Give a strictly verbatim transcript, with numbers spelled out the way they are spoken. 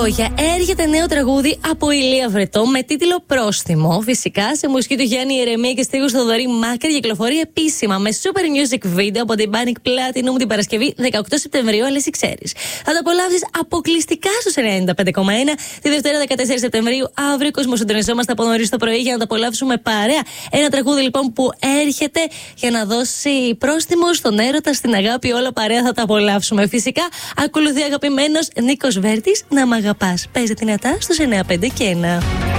λόγια, έρχεται νέο τραγούδι από Ηλία Βρετό με τίτλο Πρόστιμο. Φυσικά σε μουσική του Γιάννη Ηρεμία και στίχους Θοδωρή Μάκερ, κυκλοφορεί επίσημα με super music video από την Panic Platinum την Παρασκευή δεκαοκτώ Σεπτεμβρίου. Αλλά εσύ ξέρεις, θα το απολαύσεις αποκλειστικά στους ενενήντα πέντε κόμμα ένα τη Δευτέρα δεκατέσσερις Σεπτεμβρίου. Αύριο κοσμοσυντονιζόμαστε από νωρίς το πρωί για να το απολαύσουμε παρέα. Ένα τραγούδι λοιπόν που έρχεται για να δώσει πρόστιμο στον έρωτα, στην αγάπη. Όλα παρέα θα τα απολαύσουμε. Φυσικά ακολουθεί αγαπημένος Νίκος Βέρτης, Να Μ' Αγαπάς. Παίζει δυνατά στους εννιά πέντε και ένα.